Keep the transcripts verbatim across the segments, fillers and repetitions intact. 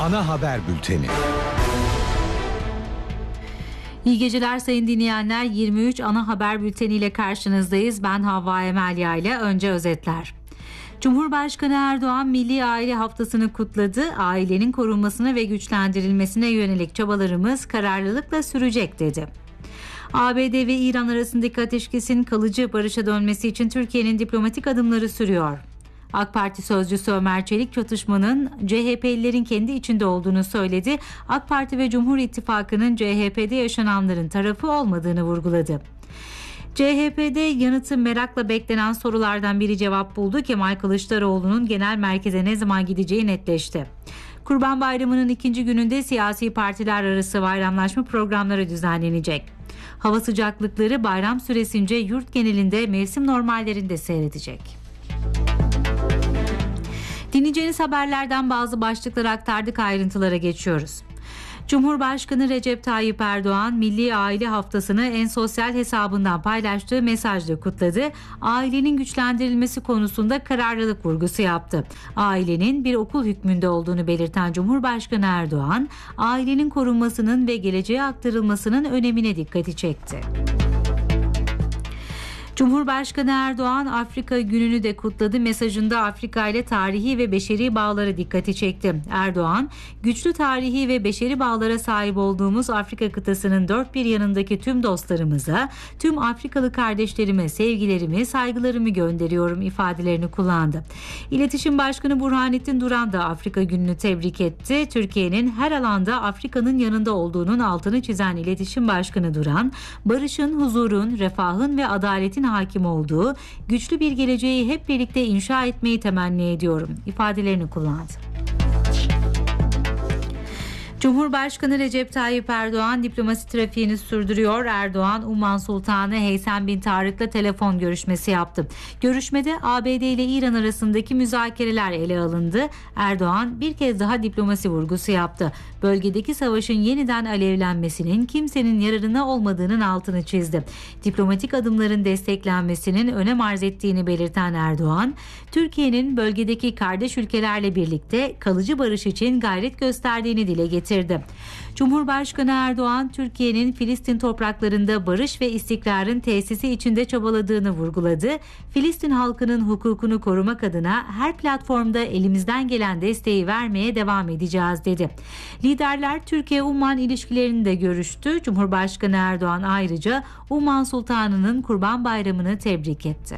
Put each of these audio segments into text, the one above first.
Ana haber bülteni. İyi geceler sayın dinleyenler. yirmi üç ana haber bülteniyle karşınızdayız. Ben Havva Emelya ile önce özetler. Cumhurbaşkanı Erdoğan Milli Aile Haftası'nı kutladı. Ailenin korunmasına ve güçlendirilmesine yönelik çabalarımız kararlılıkla sürecek dedi. A B D ve İran arasındaki ateşkesin kalıcı barışa dönmesi için Türkiye'nin diplomatik adımları sürüyor. AK Parti sözcüsü Ömer Çelik çatışmanın C H P'lilerin kendi içinde olduğunu söyledi. AK Parti ve Cumhur İttifakı'nın C H P'de yaşananların tarafı olmadığını vurguladı. C H P'de yanıtı merakla beklenen sorulardan biri cevap buldu. Kemal Kılıçdaroğlu'nun genel merkeze ne zaman gideceği netleşti. Kurban Bayramı'nın ikinci gününde siyasi partiler arası bayramlaşma programları düzenlenecek. Hava sıcaklıkları bayram süresince yurt genelinde mevsim normallerinde seyredecek. Dinleyeceğiniz haberlerden bazı başlıkları aktardık, ayrıntılara geçiyoruz. Cumhurbaşkanı Recep Tayyip Erdoğan Milli Aile Haftası'nı en sosyal hesabından paylaştığı mesajla kutladı. Ailenin güçlendirilmesi konusunda kararlılık vurgusu yaptı. Ailenin bir okul hükmünde olduğunu belirten Cumhurbaşkanı Erdoğan, ailenin korunmasının ve geleceğe aktarılmasının önemine dikkati çekti. Cumhurbaşkanı Erdoğan Afrika Günü'nü de kutladı. Mesajında Afrika ile tarihi ve beşeri bağlara dikkati çekti. Erdoğan, güçlü tarihi ve beşeri bağlara sahip olduğumuz Afrika kıtasının dört bir yanındaki tüm dostlarımıza, tüm Afrikalı kardeşlerime sevgilerimi, saygılarımı gönderiyorum ifadelerini kullandı. İletişim Başkanı Burhanettin Duran da Afrika Günü'nü tebrik etti. Türkiye'nin her alanda Afrika'nın yanında olduğunun altını çizen İletişim Başkanı Duran, barışın, huzurun, refahın ve adaletin hakim olduğu güçlü bir geleceği hep birlikte inşa etmeyi temenni ediyorum ifadelerini kullandı. Cumhurbaşkanı Recep Tayyip Erdoğan diplomasi trafiğini sürdürüyor. Erdoğan, Umman Sultanı Heysem bin Tarık'la telefon görüşmesi yaptı. Görüşmede A B D ile İran arasındaki müzakereler ele alındı. Erdoğan bir kez daha diplomasi vurgusu yaptı. Bölgedeki savaşın yeniden alevlenmesinin kimsenin yararına olmadığının altını çizdi. Diplomatik adımların desteklenmesinin önem arz ettiğini belirten Erdoğan, Türkiye'nin bölgedeki kardeş ülkelerle birlikte kalıcı barış için gayret gösterdiğini dile getirdi. Cumhurbaşkanı Erdoğan, Türkiye'nin Filistin topraklarında barış ve istikrarın tesisi içinde çabaladığını vurguladı. Filistin halkının hukukunu korumak adına her platformda elimizden gelen desteği vermeye devam edeceğiz dedi. Liderler Türkiye-Umman ilişkilerini de görüştü. Cumhurbaşkanı Erdoğan ayrıca Umman Sultanı'nın Kurban Bayramı'nı tebrik etti.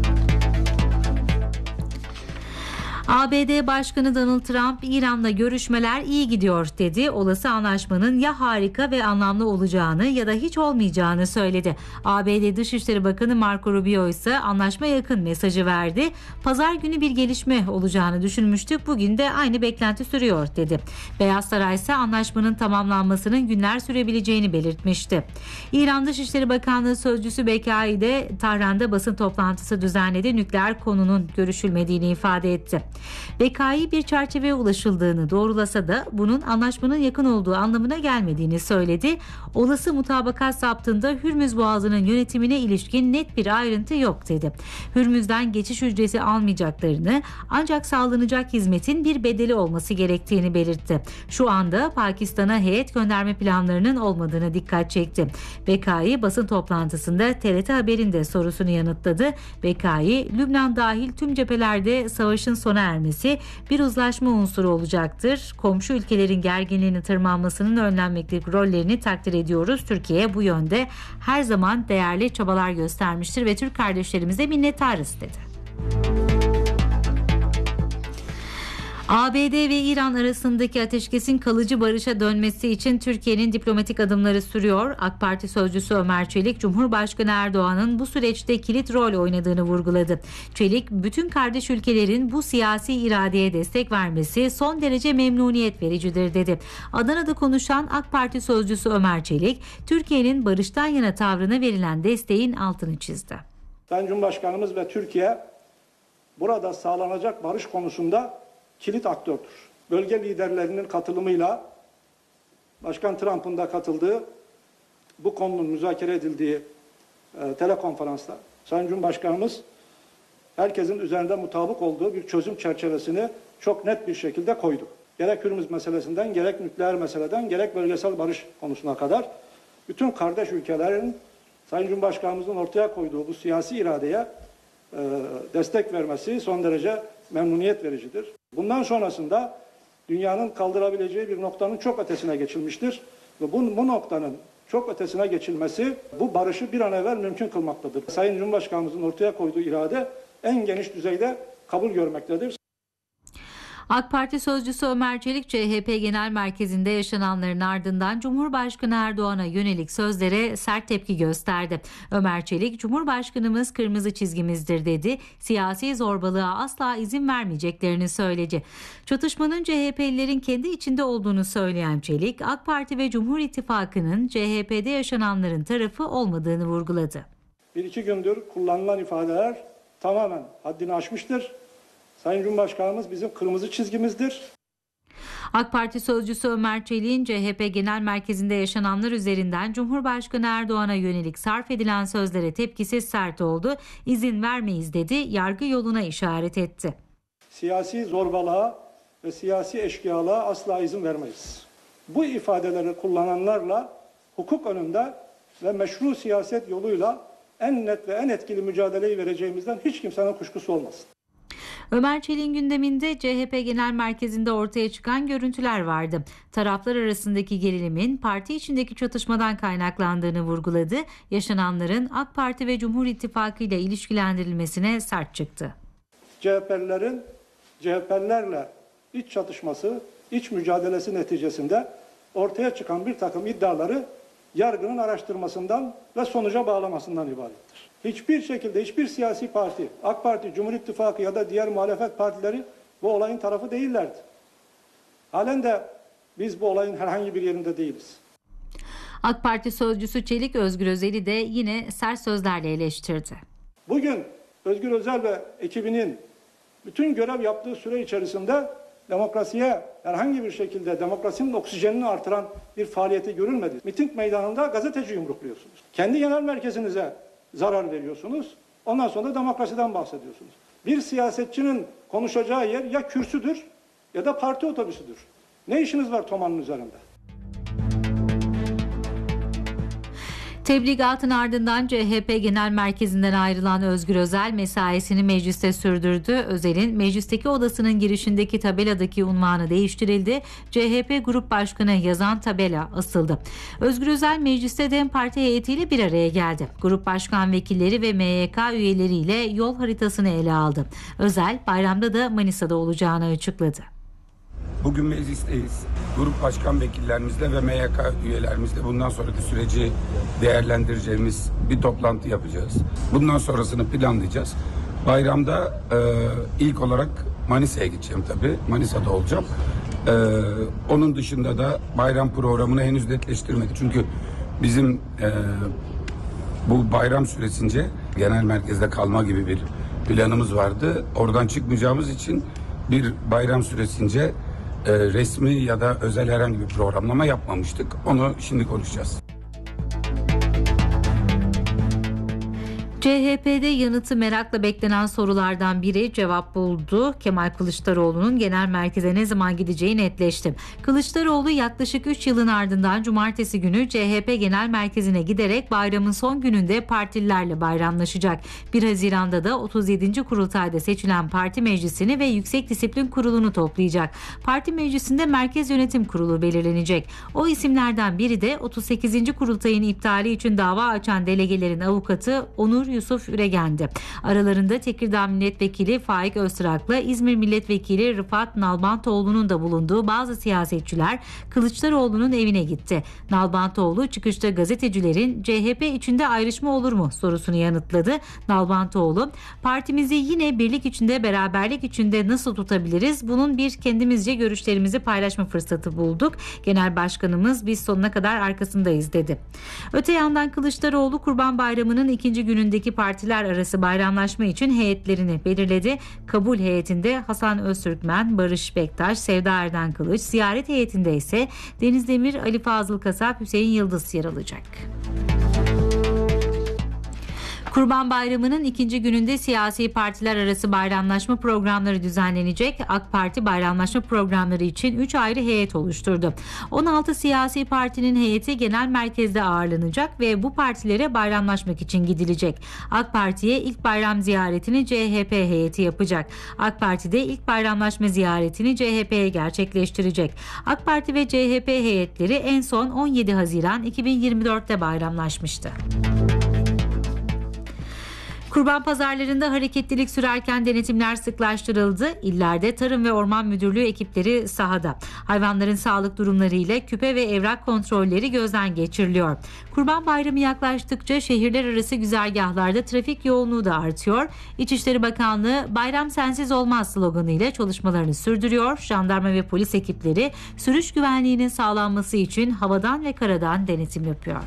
A B D Başkanı Donald Trump, İran'la görüşmeler iyi gidiyor dedi. Olası anlaşmanın ya harika ve anlamlı olacağını ya da hiç olmayacağını söyledi. A B D Dışişleri Bakanı Marco Rubio ise anlaşma yakın mesajı verdi. Pazar günü bir gelişme olacağını düşünmüştük. Bugün de aynı beklenti sürüyor dedi. Beyaz Saray ise anlaşmanın tamamlanmasının günler sürebileceğini belirtmişti. İran Dışişleri Bakanlığı Sözcüsü Bekai de Tahran'da basın toplantısı düzenledi. Nükleer konunun görüşülmediğini ifade etti. Bekai bir çerçeveye ulaşıldığını doğrulasa da bunun anlaşmanın yakın olduğu anlamına gelmediğini söyledi. Olası mutabakat saptığında Hürmüz Boğazı'nın yönetimine ilişkin net bir ayrıntı yok dedi. Hürmüz'den geçiş ücreti almayacaklarını, ancak sağlanacak hizmetin bir bedeli olması gerektiğini belirtti. Şu anda Pakistan'a heyet gönderme planlarının olmadığına dikkat çekti. Bekai basın toplantısında T R T Haber'in de sorusunu yanıtladı. Bekai, Lübnan dahil tüm cephelerde savaşın sona ermesi bir uzlaşma unsuru olacaktır. Komşu ülkelerin gerginliğini tırmanmasının önlenmeklik rollerini takdir ediyoruz. Türkiye bu yönde her zaman değerli çabalar göstermiştir ve Türk kardeşlerimize minnettarız dedi. A B D ve İran arasındaki ateşkesin kalıcı barışa dönmesi için Türkiye'nin diplomatik adımları sürüyor. AK Parti sözcüsü Ömer Çelik, Cumhurbaşkanı Erdoğan'ın bu süreçte kilit rol oynadığını vurguladı. Çelik, bütün kardeş ülkelerin bu siyasi iradeye destek vermesi son derece memnuniyet vericidir dedi. Adana'da konuşan AK Parti sözcüsü Ömer Çelik, Türkiye'nin barıştan yana tavrına verilen desteğin altını çizdi. Sayın Cumhurbaşkanımız ve Türkiye burada sağlanacak barış konusunda kilit aktördür. Bölge liderlerinin katılımıyla Başkan Trump'ın da katıldığı, bu konunun müzakere edildiği e, telekonferansta Sayın Cumhurbaşkanımız herkesin üzerinde mutabık olduğu bir çözüm çerçevesini çok net bir şekilde koydu. gerek Hürmüz meselesinden, gerek nükleer meseleden, gerek bölgesel barış konusuna kadar bütün kardeş ülkelerin Sayın Cumhurbaşkanımızın ortaya koyduğu bu siyasi iradeye e, destek vermesi son derece memnuniyet vericidir. Bundan sonrasında dünyanın kaldırabileceği bir noktanın çok ötesine geçilmiştir. Ve bu, bu noktanın çok ötesine geçilmesi bu barışı bir an evvel mümkün kılmaktadır. Sayın Cumhurbaşkanımızın ortaya koyduğu irade en geniş düzeyde kabul görmektedir. AK Parti sözcüsü Ömer Çelik, C H P Genel Merkezi'nde yaşananların ardından Cumhurbaşkanı Erdoğan'a yönelik sözlere sert tepki gösterdi. Ömer Çelik, "Cumhurbaşkanımız kırmızı çizgimizdir" dedi. Siyasi zorbalığa asla izin vermeyeceklerini söyledi. Çatışmanın C H P'lilerin kendi içinde olduğunu söyleyen Çelik, AK Parti ve Cumhur İttifakı'nın C H P'de yaşananların tarafı olmadığını vurguladı. Bir iki gündür kullanılan ifadeler tamamen haddini aşmıştır. Sayın Cumhurbaşkanımız bizim kırmızı çizgimizdir. AK Parti sözcüsü Ömer Çelik'in C H P Genel Merkezi'nde yaşananlar üzerinden Cumhurbaşkanı Erdoğan'a yönelik sarf edilen sözlere tepkisi sert oldu. "İzin vermeyiz" dedi, yargı yoluna işaret etti. Siyasi zorbalığa ve siyasi eşkıyalığa asla izin vermeyiz. Bu ifadeleri kullananlarla hukuk önünde ve meşru siyaset yoluyla en net ve en etkili mücadeleyi vereceğimizden hiç kimsenin kuşkusu olmasın. Ömer Çelik'in gündeminde C H P Genel Merkezi'nde ortaya çıkan görüntüler vardı. Taraflar arasındaki gerilimin parti içindeki çatışmadan kaynaklandığını vurguladı. Yaşananların AK Parti ve Cumhur İttifakı ile ilişkilendirilmesine sert çıktı. C H P'lilerin C H P'lilerle iç çatışması, iç mücadelesi neticesinde ortaya çıkan bir takım iddiaları yargının araştırmasından ve sonuca bağlamasından ibarettir. Hiçbir şekilde hiçbir siyasi parti, AK Parti, Cumhur İttifakı ya da diğer muhalefet partileri bu olayın tarafı değillerdi. Halen de biz bu olayın herhangi bir yerinde değiliz. AK Parti sözcüsü Çelik, Özgür Özel'i de yine sert sözlerle eleştirdi. Bugün Özgür Özel ve ekibinin bütün görev yaptığı süre içerisinde demokrasiye herhangi bir şekilde demokrasinin oksijenini artıran bir faaliyeti görülmedi. Miting meydanında gazeteci yumrukluyorsunuz. Kendi genel merkezinize zarar veriyorsunuz. Ondan sonra demokrasiden bahsediyorsunuz. Bir siyasetçinin konuşacağı yer ya kürsüdür ya da parti otobüsüdür. Ne işiniz var Toman'ın üzerinde? Tebligatın ardından C H P Genel Merkezi'nden ayrılan Özgür Özel mesaisini mecliste sürdürdü. Özel'in meclisteki odasının girişindeki tabeladaki unvanı değiştirildi. C H P Grup Başkanı yazan tabela asıldı. Özgür Özel mecliste DEM Parti heyetiyle bir araya geldi. Grup Başkan Vekilleri ve M Y K üyeleriyle yol haritasını ele aldı. Özel bayramda da Manisa'da olacağını açıkladı. Bugün meclisteyiz. Grup başkan vekillerimizle ve M Y K üyelerimizle bundan sonraki süreci değerlendireceğimiz bir toplantı yapacağız. Bundan sonrasını planlayacağız. Bayramda e, ilk olarak Manisa'ya gideceğim tabii. Manisa'da olacağım. E, onun dışında da bayram programını henüz netleştirmedik. Çünkü bizim e, bu bayram süresince genel merkezde kalma gibi bir planımız vardı. Oradan çıkmayacağımız için bir bayram süresince e, resmi ya da özel herhangi bir programlama yapmamıştık. Onu şimdi konuşacağız. C H P'de yanıtı merakla beklenen sorulardan biri cevap buldu. Kemal Kılıçdaroğlu'nun genel merkeze ne zaman gideceği netleşti. Kılıçdaroğlu yaklaşık üç yılın ardından cumartesi günü C H P Genel Merkezi'ne giderek bayramın son gününde partililerle bayramlaşacak. bir Haziran'da da otuz yedinci kurultayda seçilen parti meclisini ve Yüksek Disiplin Kurulu'nu toplayacak. Parti meclisinde Merkez Yönetim Kurulu belirlenecek. O isimlerden biri de otuz sekizinci kurultayın iptali için dava açan delegelerin avukatı Onur Yusuf Üregen'di. Aralarında Tekirdağ Milletvekili Faik Öztrak'la İzmir Milletvekili Rıfat Nalbantoğlu'nun da bulunduğu bazı siyasetçiler Kılıçdaroğlu'nun evine gitti. Nalbantoğlu çıkışta gazetecilerin C H P içinde ayrışma olur mu sorusunu yanıtladı. Nalbantoğlu, partimizi yine birlik içinde, beraberlik içinde nasıl tutabiliriz? Bunun bir kendimizce görüşlerimizi paylaşma fırsatı bulduk. Genel Başkanımız biz sonuna kadar arkasındayız dedi. Öte yandan Kılıçdaroğlu Kurban Bayramı'nın ikinci günündeki partiler arası bayramlaşma için heyetlerini belirledi. Kabul heyetinde Hasan Öztürkmen, Barış Bektaş, Sevda Erden Kılıç, ziyaret heyetinde ise Deniz Demir, Ali Fazıl Kasap, Hüseyin Yıldız yer alacak. Kurban Bayramı'nın ikinci gününde siyasi partiler arası bayramlaşma programları düzenlenecek. AK Parti bayramlaşma programları için üç ayrı heyet oluşturdu. on altı siyasi partinin heyeti genel merkezde ağırlanacak ve bu partilere bayramlaşmak için gidilecek. AK Parti'ye ilk bayram ziyaretini C H P heyeti yapacak. AK Parti de ilk bayramlaşma ziyaretini C H P'ye gerçekleştirecek. AK Parti ve C H P heyetleri en son on yedi Haziran iki bin yirmi dörtte bayramlaşmıştı. Kurban pazarlarında hareketlilik sürerken denetimler sıklaştırıldı. İllerde Tarım ve Orman Müdürlüğü ekipleri sahada. Hayvanların sağlık durumları ile küpe ve evrak kontrolleri gözden geçiriliyor. Kurban Bayramı yaklaştıkça şehirler arası güzergahlarda trafik yoğunluğu da artıyor. İçişleri Bakanlığı "Bayram sensiz olmaz" sloganıyla çalışmalarını sürdürüyor. Jandarma ve polis ekipleri sürüş güvenliğinin sağlanması için havadan ve karadan denetim yapıyor.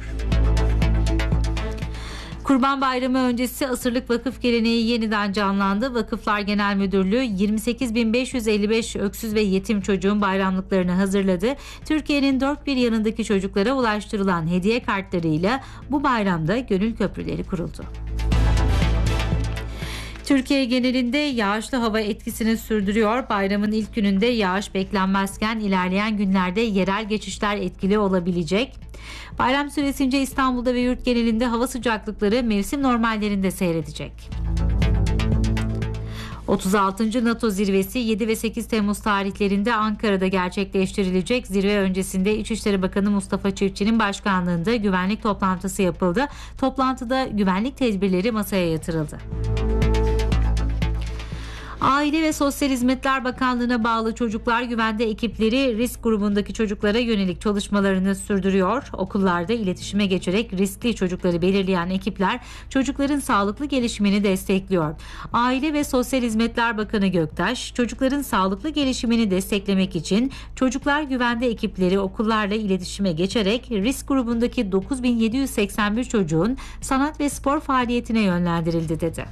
Kurban Bayramı öncesi asırlık vakıf geleneği yeniden canlandı. Vakıflar Genel Müdürlüğü yirmi sekiz bin beş yüz elli beş öksüz ve yetim çocuğun bayramlıklarını hazırladı. Türkiye'nin dört bir yanındaki çocuklara ulaştırılan hediye kartlarıyla bu bayramda gönül köprüleri kuruldu. Türkiye genelinde yağışlı hava etkisini sürdürüyor. Bayramın ilk gününde yağış beklenmezken ilerleyen günlerde yerel geçişler etkili olabilecek. Bayram süresince İstanbul'da ve yurt genelinde hava sıcaklıkları mevsim normallerinde seyredecek. otuz altıncı NATO zirvesi yedi ve sekiz Temmuz tarihlerinde Ankara'da gerçekleştirilecek. Zirve öncesinde İçişleri Bakanı Mustafa Çiftçi'nin başkanlığında güvenlik toplantısı yapıldı. Toplantıda güvenlik tedbirleri masaya yatırıldı. Aile ve Sosyal Hizmetler Bakanlığı'na bağlı çocuklar güvende ekipleri risk grubundaki çocuklara yönelik çalışmalarını sürdürüyor. Okullarda iletişime geçerek riskli çocukları belirleyen ekipler çocukların sağlıklı gelişimini destekliyor. Aile ve Sosyal Hizmetler Bakanı Göktaş, çocukların sağlıklı gelişimini desteklemek için çocuklar güvende ekipleri okullarla iletişime geçerek risk grubundaki dokuz bin yedi yüz seksen bir çocuğun sanat ve spor faaliyetine yönlendirildi dedi.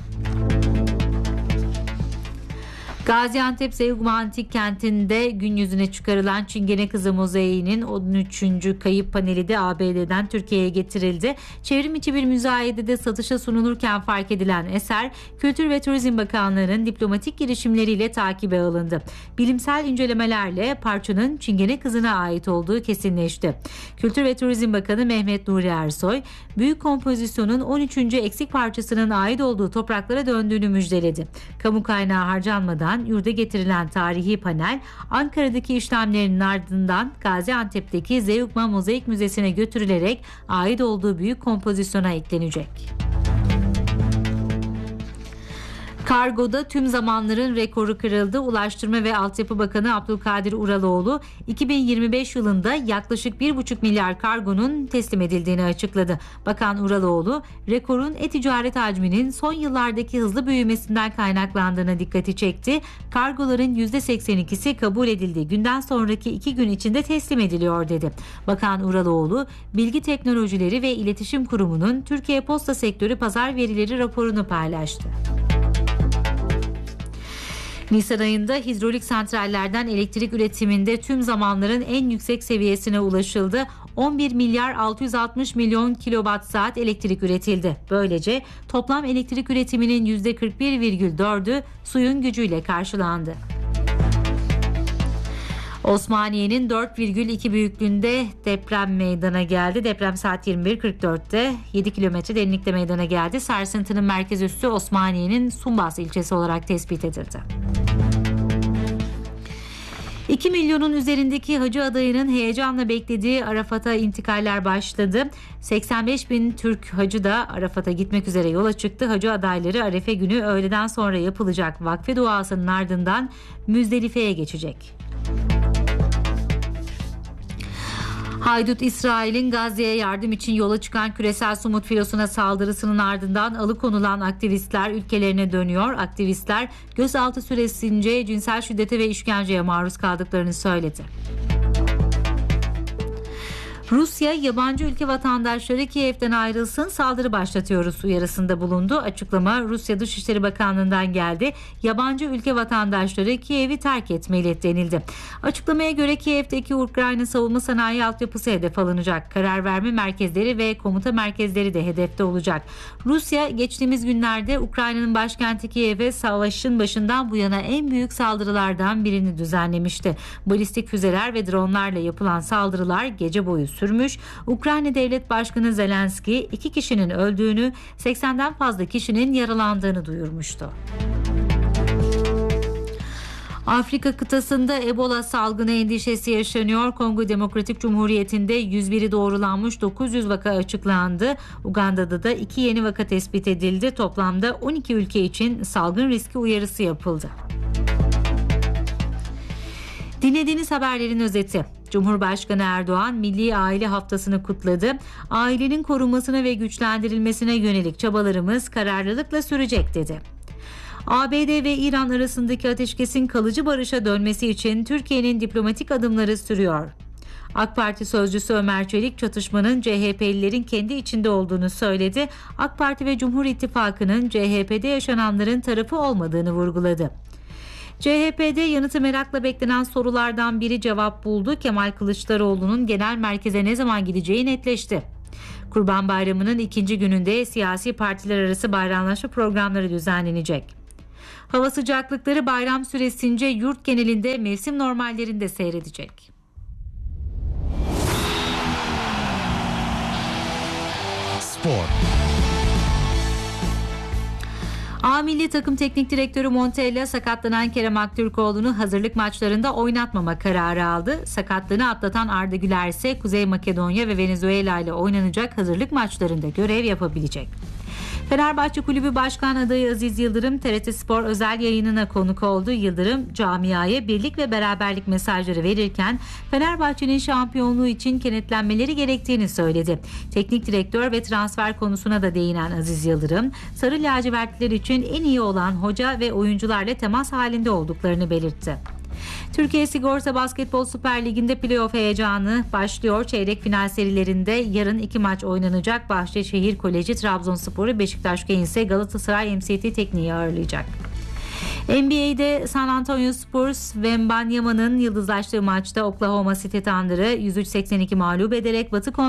Gaziantep Zeugma Antik Kenti'nde gün yüzüne çıkarılan Çingene Kızı Mozaiği'nin on üçüncü kayıp paneli de A B D'den Türkiye'ye getirildi. Çevrim içi bir müzayedede satışa sunulurken fark edilen eser, Kültür ve Turizm Bakanlığı'nın diplomatik girişimleriyle takibe alındı. Bilimsel incelemelerle parçanın Çingene Kızı'na ait olduğu kesinleşti. Kültür ve Turizm Bakanı Mehmet Nuri Ersoy, büyük kompozisyonun on üçüncü eksik parçasının ait olduğu topraklara döndüğünü müjdeledi. Kamu kaynağı harcanmadan yurda getirilen tarihi panel Ankara'daki işlemlerinin ardından Gaziantep'teki Zeugma Mozaik Müzesi'ne götürülerek ait olduğu büyük kompozisyona eklenecek. Kargoda tüm zamanların rekoru kırıldı. Ulaştırma ve Altyapı Bakanı Abdülkadir Uraloğlu iki bin yirmi beş yılında yaklaşık bir buçuk milyar kargonun teslim edildiğini açıkladı. Bakan Uraloğlu, rekorun e-ticaret hacminin son yıllardaki hızlı büyümesinden kaynaklandığına dikkati çekti. Kargoların yüzde seksen ikisi kabul edildiği günden sonraki iki gün içinde teslim ediliyor dedi. Bakan Uraloğlu, Bilgi Teknolojileri ve İletişim Kurumu'nun Türkiye Posta Sektörü Pazar Verileri raporunu paylaştı. Nisan ayında hidrolik santrallerden elektrik üretiminde tüm zamanların en yüksek seviyesine ulaşıldı. on bir milyar altı yüz altmış milyon kilowatt saat elektrik üretildi. Böylece toplam elektrik üretiminin yüzde kırk bir virgül dördü suyun gücüyle karşılandı. Osmaniye'nin dört virgül iki büyüklüğünde deprem meydana geldi. Deprem saat yirmi bir kırk dörtte yedi kilometre derinlikte meydana geldi. Sarsıntının merkez üssü Osmaniye'nin Sumbas ilçesi olarak tespit edildi. iki milyonun üzerindeki hacı adayının heyecanla beklediği Arafat'a intikaller başladı. seksen beş bin Türk hacı da Arafat'a gitmek üzere yola çıktı. Hacı adayları Arefe günü öğleden sonra yapılacak vakfe duasının ardından Müzdelife'ye geçecek. Haydut İsrail'in Gazze'ye yardım için yola çıkan küresel somut filosuna saldırısının ardından alıkonulan aktivistler ülkelerine dönüyor. Aktivistler gözaltı süresince cinsel şiddete ve işkenceye maruz kaldıklarını söyledi. Rusya yabancı ülke vatandaşları Kiev'den ayrılsın, saldırı başlatıyoruz uyarısında bulundu. Açıklama Rusya Dışişleri Bakanlığı'ndan geldi. Yabancı ülke vatandaşları Kiev'i terk etmeli denildi. Açıklamaya göre Kiev'deki Ukrayna savunma sanayi altyapısı hedef alınacak. Karar verme merkezleri ve komuta merkezleri de hedefte olacak. Rusya geçtiğimiz günlerde Ukrayna'nın başkenti Kiev'e savaşın başından bu yana en büyük saldırılardan birini düzenlemişti. Balistik füzeler ve dronlarla yapılan saldırılar gece boyu sürmüş. Ukrayna Devlet Başkanı Zelenski iki kişinin öldüğünü, seksenden fazla kişinin yaralandığını duyurmuştu. Afrika kıtasında Ebola salgını endişesi yaşanıyor. Kongo Demokratik Cumhuriyeti'nde yüz biri doğrulanmış, dokuz yüz vaka açıklandı. Uganda'da da iki yeni vaka tespit edildi. Toplamda on iki ülke için salgın riski uyarısı yapıldı. Dinlediğiniz haberlerin özeti. Cumhurbaşkanı Erdoğan Milli Aile Haftası'nı kutladı. Ailenin korunmasına ve güçlendirilmesine yönelik çabalarımız kararlılıkla sürecek dedi. A B D ve İran arasındaki ateşkesin kalıcı barışa dönmesi için Türkiye'nin diplomatik adımları sürüyor. AK Parti sözcüsü Ömer Çelik çatışmanın C H P'lilerin kendi içinde olduğunu söyledi. AK Parti ve Cumhur İttifakı'nın C H P'de yaşananların tarafı olmadığını vurguladı. C H P'de yanıtı merakla beklenen sorulardan biri cevap buldu. Kemal Kılıçdaroğlu'nun genel merkeze ne zaman gideceği netleşti. Kurban Bayramı'nın ikinci gününde siyasi partiler arası bayramlaşma programları düzenlenecek. Hava sıcaklıkları bayram süresince yurt genelinde mevsim normallerinde seyredecek. Spor. A Milli Takım Teknik Direktörü Montella sakatlanan Kerem Aktürkoğlu'nu hazırlık maçlarında oynatmama kararı aldı. Sakatlığını atlatan Arda Güler ise Kuzey Makedonya ve Venezuela ile oynanacak hazırlık maçlarında görev yapabilecek. Fenerbahçe Kulübü Başkan adayı Aziz Yıldırım T R T Spor özel yayınına konuk oldu. Yıldırım camiaya birlik ve beraberlik mesajları verirken Fenerbahçe'nin şampiyonluğu için kenetlenmeleri gerektiğini söyledi. Teknik direktör ve transfer konusuna da değinen Aziz Yıldırım, sarı lacivertliler için en iyi olan hoca ve oyuncularla temas halinde olduklarını belirtti. Türkiye Sigorta Basketbol Süper Ligi'nde playoff heyecanı başlıyor. Çeyrek final serilerinde yarın iki maç oynanacak. Bahçeşehir Koleji Trabzonspor'u, Beşiktaş Games'e Galatasaray M C T Tekniği ağırlayacak. N B A'de San Antonio Spurs, Wembanyama'nın yıldızlaştığı maçta Oklahoma City Thunder'ı yüz üç seksen iki mağlup ederek Batı